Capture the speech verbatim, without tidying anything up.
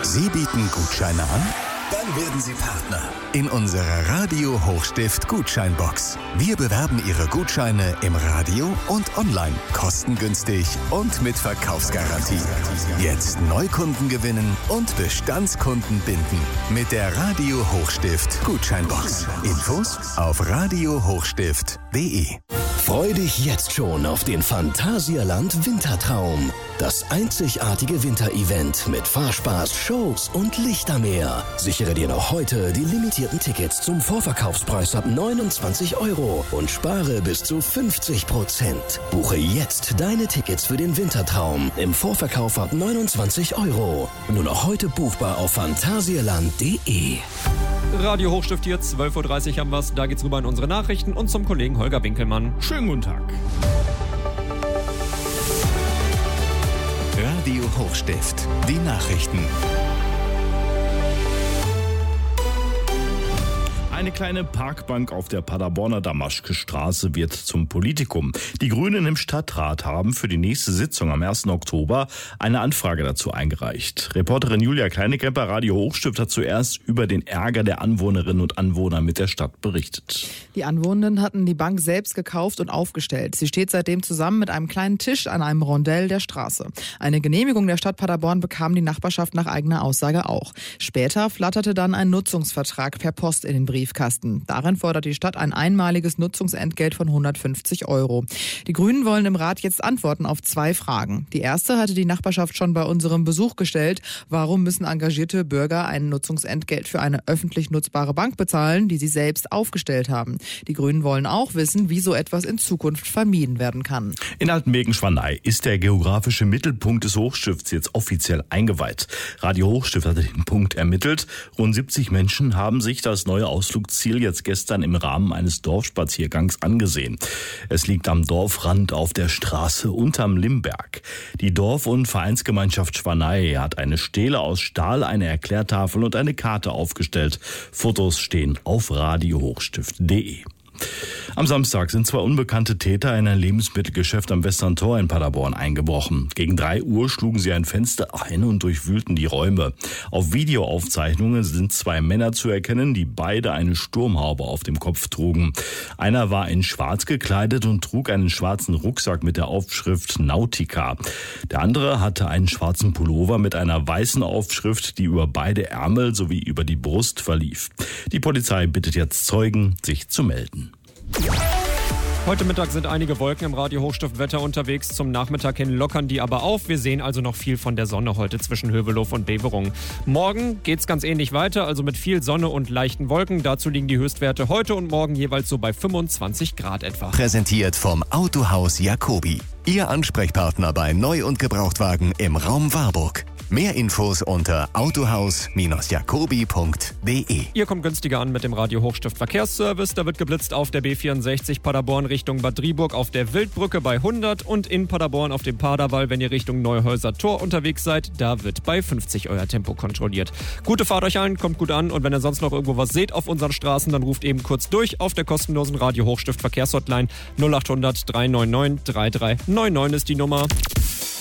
Sie bieten Gutscheine an? Dann werden Sie Partner in unserer Radio Hochstift Gutscheinbox. Wir bewerben Ihre Gutscheine im Radio und online, kostengünstig und mit Verkaufsgarantie. Jetzt Neukunden gewinnen und Bestandskunden binden mit der Radio Hochstift Gutscheinbox. Infos auf radio hochstift punkt de. Freu dich jetzt schon auf den Phantasialand Wintertraum. Das einzigartige Winterevent mit Fahrspaß, Shows und Lichtermeer. Sichere dir noch heute die limitierten Tickets zum Vorverkaufspreis ab neunundzwanzig Euro und spare bis zu fünfzig Prozent. Buche jetzt deine Tickets für den Wintertraum im Vorverkauf ab neunundzwanzig Euro. Nur noch heute buchbar auf phantasialand punkt de. Radio Hochstift hier, zwölf Uhr dreißig haben wir's. Da geht's rüber in unsere Nachrichten und zum Kollegen Holger Winkelmann. Schönen guten Tag. Radio Hochstift, die Nachrichten. Eine kleine Parkbank auf der Paderborner Damaschke-Straße wird zum Politikum. Die Grünen im Stadtrat haben für die nächste Sitzung am ersten Oktober eine Anfrage dazu eingereicht. Reporterin Julia Kleinekemper, Radio Hochstift, hat zuerst über den Ärger der Anwohnerinnen und Anwohner mit der Stadt berichtet. Die Anwohnenden hatten die Bank selbst gekauft und aufgestellt. Sie steht seitdem zusammen mit einem kleinen Tisch an einem Rondell der Straße. Eine Genehmigung der Stadt Paderborn bekam die Nachbarschaft nach eigener Aussage auch. Später flatterte dann ein Nutzungsvertrag per Post in den Brief. Darin fordert die Stadt ein einmaliges Nutzungsentgelt von hundertfünfzig Euro. Die Grünen wollen im Rat jetzt Antworten auf zwei Fragen. Die erste hatte die Nachbarschaft schon bei unserem Besuch gestellt. Warum müssen engagierte Bürger ein Nutzungsentgelt für eine öffentlich nutzbare Bank bezahlen, die sie selbst aufgestellt haben? Die Grünen wollen auch wissen, wie so etwas in Zukunft vermieden werden kann. In Altenbeken-Schwanei ist der geografische Mittelpunkt des Hochstifts jetzt offiziell eingeweiht. Radio Hochstift hatte den Punkt ermittelt. Rund siebzig Menschen haben sich das neue Ausflugsziel jetzt gestern im Rahmen eines Dorfspaziergangs angesehen. Es liegt am Dorfrand auf der Straße unterm Limberg. Die Dorf- und Vereinsgemeinschaft Schwanei hat eine Stele aus Stahl, eine Erklärtafel und eine Karte aufgestellt. Fotos stehen auf radio hochstift punkt de. Am Samstag sind zwei unbekannte Täter in ein Lebensmittelgeschäft am Western Tor in Paderborn eingebrochen. Gegen drei Uhr schlugen sie ein Fenster ein und durchwühlten die Räume. Auf Videoaufzeichnungen sind zwei Männer zu erkennen, die beide eine Sturmhaube auf dem Kopf trugen. Einer war in schwarz gekleidet und trug einen schwarzen Rucksack mit der Aufschrift Nautica. Der andere hatte einen schwarzen Pullover mit einer weißen Aufschrift, die über beide Ärmel sowie über die Brust verlief. Die Polizei bittet jetzt Zeugen, sich zu melden. Heute Mittag sind einige Wolken im Radio Hochstift Wetter unterwegs. Zum Nachmittag hin lockern die aber auf. Wir sehen also noch viel von der Sonne heute zwischen Hövelow und Beverungen. Morgen geht's ganz ähnlich weiter, also mit viel Sonne und leichten Wolken. Dazu liegen die Höchstwerte heute und morgen jeweils so bei fünfundzwanzig Grad etwa. Präsentiert vom Autohaus Jacobi. Ihr Ansprechpartner bei Neu- und Gebrauchtwagen im Raum Warburg. Mehr Infos unter autohaus jacobi punkt de. Ihr kommt günstiger an mit dem Radio Hochstift Verkehrsservice. Da wird geblitzt auf der B vierundsechzig Paderborn Richtung Bad Driburg auf der Wildbrücke bei hundert und in Paderborn auf dem Paderwall, wenn ihr Richtung Neuhäuser Tor unterwegs seid, da wird bei fünfzig euer Tempo kontrolliert. Gute Fahrt euch allen, kommt gut an und wenn ihr sonst noch irgendwo was seht auf unseren Straßen, dann ruft eben kurz durch auf der kostenlosen Radio Hochstift Verkehrshotline null acht hundert drei neun neun drei drei neun neun ist die Nummer.